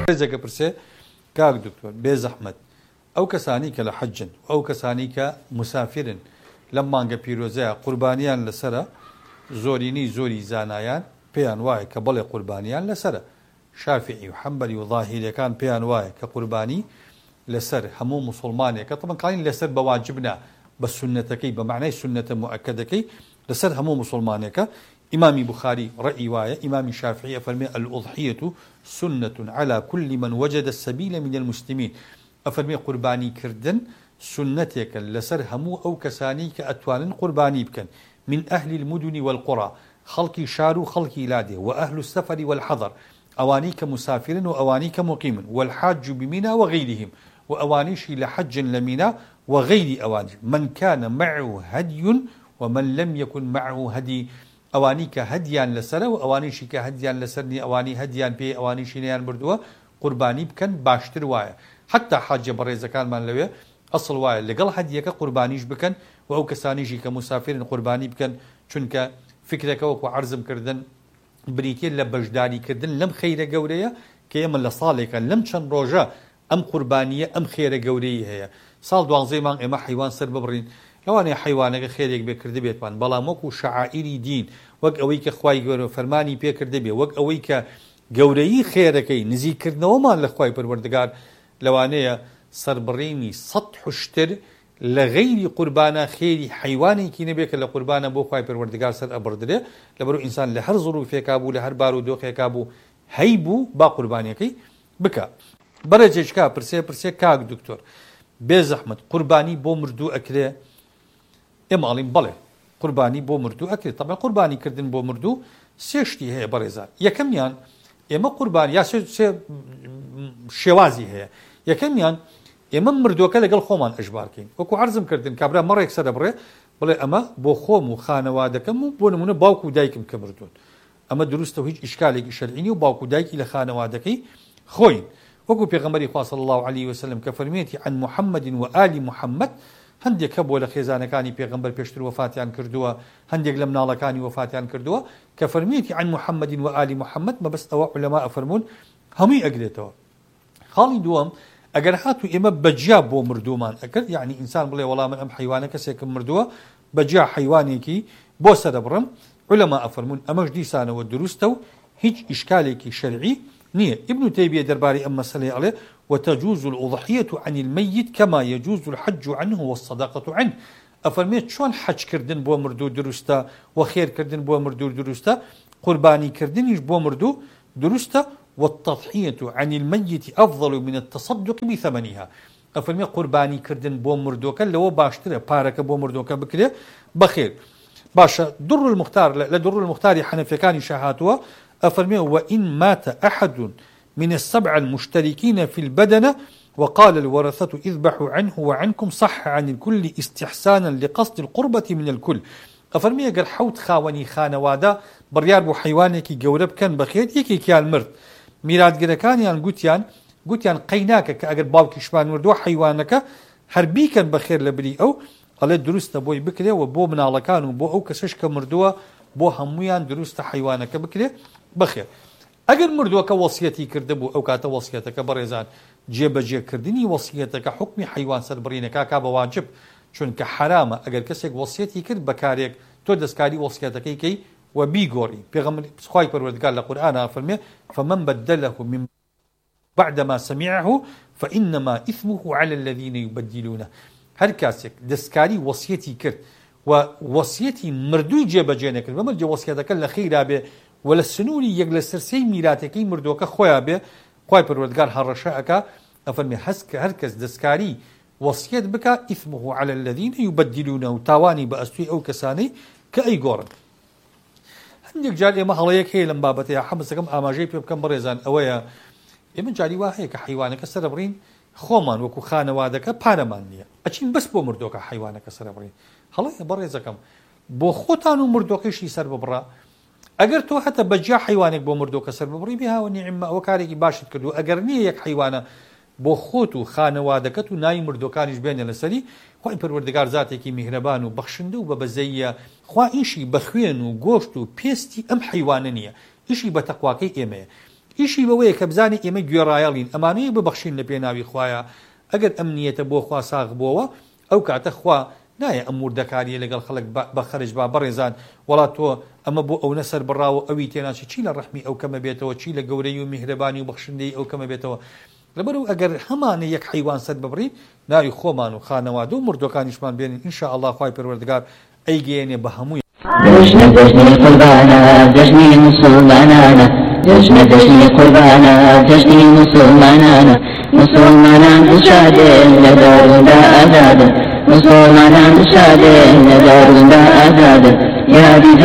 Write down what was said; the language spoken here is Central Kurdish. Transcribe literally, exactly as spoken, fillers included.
ڕێزەکە پرسێ کاک دکتۆر بێ زەحمەت ئەو کەسانی کە لە حەجن ئەو کەسانی کە مسافرن لەم مانگە پیرۆزەیە قوربانیان لەسرە زۆرینی زۆری زانایان پێیان وایە کە بەڵێ قوربانیان لەسرە شافعی و حەمبەلی و ظاهیریەکان پێیان وایە کە قوربانی لەسەر هەموو مسلمانێکە تەمەکانی لەسەر بە واجبنا بە سنەتەکەی بە معنای سنەتە مؤکدەکەی لەسەر هەموو مسلمانێکە إمام بخاري رأي واية إمام الشافعي أفرمي الأضحية سنة على كل من وجد السبيل من المسلمين أفرمي قرباني كردن سنتك لسر همو أو كساني كأتوان قرباني بكن من أهل المدن والقرى خلقي شارو خلقي لاده وأهل السفر والحضر أواني كمسافر وأواني كمقيم والحاج بمنى وغيرهم وأوانيش لحج لمنى وغير أواني من كان معه هدي ومن لم يكن معه هدي ئەوانی کە هەدیان لەسەرە و ئەوانیشی کە هەدیان لەسەر نی ئەوانی هەدیان پێ ئەوانیشی نیان بردووە قوربانی بکەن باشتر وایە حتا حاجە بەڕێزەکانمان لەوێ ئەسڵ وایە لەگەڵ هەدیەکە قوربانیش بکەن و ئەو کەسانیشی کە مسافرن قوربانی بکەن چونکە فکرەکە وەکو عەرزم کردن بریتە لە بەشداریکردن لەم خەیرە گەورەیە کە ئێمە لە ساڵێکە لەم چەند ڕۆژە ئەم قوربانیە ئەم خێرە گەورەی هەیە ساڵ دوانزەی مانگ ئێمە حیوان سەر ببڕین لەوانەیە حیوانەکە خێرێک بێکردە بێتمان بەڵام وەکو شەعائیری دین وەک ئەوەی کە خوای گەورە فەرمانی پێکردە بێ وەک ئەوەی کە گەورەیی خێرەکەی نزیکردنەوەمان لە خوای پەروەردگار لەوانەیە سەربڕینی سەد حوشتر لە غەیری قوربانە خێری حیوانێکی نەبێت کە لە قوربانە بۆ خوای پەروەردگار سەر ئەبڕدرێ لەبەرەوە ئینسان لە هەر زوروفێکا بوو لە هەر بار و دۆخێکا بوو هەی بوو با قوربانیەکەی بکە بەرەجێکا پرسێ پرسێ کاک دکتۆر بێ زەحمەت قوربانی بۆ مردوو ئەکرێ ئێمە ئەڵێین بەڵێ قوربانی بۆ مردوو ئەکرێت تەبەن قوربانی کردن بۆ مردوو سێ شتی هەیە بەڕێزان یەکەمیان ئێمە قوربانی یا سێ شێوازی هەیە یەکەمیان ئێمە مردووەکە لەگەڵ خۆمان ئەژبارکەین وەکو عەرزم کردن کابرا مەڕێک سەر دەبڕێ بڵێ ئەمە بۆ خۆم و خانەوادەکەم و بۆ نمونە باوکو و دایکم کە مردوون ئەمە دروستە و هیچ ئیشکالێکی شەرعینی و باوکو و دایکی لە خانەوادەکەی خۆین وەکو پێغەمبەری خوا صلی الله علیه وسلم کە فەرمێتی عن محەممەد و ئالی محەممەد هەندێک کە بۆ لە خێزانەکانی پێغەمبەر پێشتر وەفاتیان کردووە هەندێک لە مناڵەکانی وەفاتیان کردووە کە فەرمێتی عن محەممەد و ئالی محەممەد مەبەست ئەوە عولەما ئەفەرمون هەمووی ئەگرێتەوە خاڵی دووەم ئەگەر هاتوو ئێمە بەجیا بۆ مردوومان ئەکرد یعنی ئینسان بڵێ وەڵام ئەم حیوانە کەسێکم مردووە بەجیا حیوانێکی بۆ سەرەبڕم عولەما ئەفەرمون ئەمەش دیسانەوە دروستە و هیچ ئیشکالێکی شەرعی نییە ابن تەیمیە دەربارەی ئەم مەسەلەی ئەڵێ وتجوز الأضحية عن الميت كما يجوز الحج عنه والصدقة عنه أفرميت شون حج كردن بو مردو درستا وخير كردن بو مردو درستا قرباني كردن يش بو مردو درستا والتضحية عن الميت أفضل من التصدق بثمنها أفرميت قرباني كردن بو مردو كان لو باشتري بارك بو مردو كان بكري بخير باشا در المختار لا در المختار حنفيكان شهاتوا أفرميت وإن مات أحد من السبع المشتركين في البدنة وقال الورثة اذبحوا عنه وعنكم صح عن الكل استحسانا لقصد القربة من الكل أفرمي أقر حوت خاوني خانوادا بريار بو حيوانيكي قورب كان بخير يكي كيان مرد ميراد قركان يان قوتيان قوتيان قيناك كأقر باوكي شبان مردو حيوانك هربي كان بخير لبري أو قال دروست بوي بكري وبو منالكان وبو أو كسشك مردوه بو هميان دروست حيوانك بكري بخير ئەگەر مردووەکە وەسیەتی کرده بوو ئەو کاتە وەسیەتەکە بەڕێزان جێبەجێکردنی وەسیەتەکە حکمی حیوان سەربڕینەکە کا بە واجب چونکە حرامە ئەگەر کەسێک وەسیەتی کرد بەکارێک تۆ دەستکاری وەسیەتەکەی کەی و بیگۆڕی پێغەمبەر خوای پەروەردگار لە قورئانە فەرمێ فمن بدله من بعد ما سمعه فإنما إثمه على الذين يبدلونه هەر کاسێک دەستکاری وەسیەتی کرد و وەسیەتی مردووی جێبەجێ نەکرد بەمەرجێ وەسیەتەکە لە خەیرا بێ ولا سنوري يجلس سرسي ميلاتكي مردوكا خويا به خوي پروردگار هرشاك افرمي حسك هركز دسكاري وصيت بك اثمه على الذين يبدلونه تاواني باسوي او كساني كاي غورن عندك جاري ما هليك هي لم بابتي حمسكم اماجي بكم بريزان اويا من جاري واحد كحيوانك سربرين خومان وكو خانوادك بارمانيه اچين بس بو مردوكا حيوانك سربرين هليا بريزكم بو خوتانو مردوكشي سر ببرا ئەگەر تۆ هەتە بەجیا حیوانێک بۆ مردووکە سەر ببڕی بێهاوە نیعمە ئەوە کارێکی باشت کردو ئەگەر نییە یەک حیوانە بۆ خۆت و خانەوادەکەت و ناوی مردوەکانیش بێنە لەسەری خوای پەروەردگار زاتێکی میهرەبان و بەخشندە و بە بەزەیە خوا ئیشی بە خوێن و گۆشت و پێستی ئەم حیوانە نییە ئیشی بە تەقواکەی ئێمەیە ئیشی بەوەیە کە بزانانی ئێمە گوێڕایەڵین ئەمانەیە ببەخشین لە پێناوی خوایە ئەگەر ئەمنیەتە بۆ خوا ساغ بووەوە ئەو کاتە خوا نایە ئەم وردەکاریە لەگەڵ خەڵک بە خەرج با بەڕێزان وڵات تۆ ئەمە بۆ ئەو نەسەر بڕاوە ئەوی تێناچی چی لە ڕەحمی ئەو کەمە بێتەوە چی لە گەورەی و میهرەبانی و بەخشندەی ئەو کەمە بێتەوە لەبەرەوە ئەگەر هەمانە یەک حیوان سەر ببڕین ناوی خۆمان و خانەوادە و مردوەکانیشمان بێنین ئینشاء الله خوای پەروەردگار ئەیگەێنێ بە هەمووی جشن جشن قربانا جشن مسلمانانا جشن جشن قربانا جشن مسلمانانا مسلمانان شادين لدارنا أزاد مسلمانان شادين لدارنا أزاد يا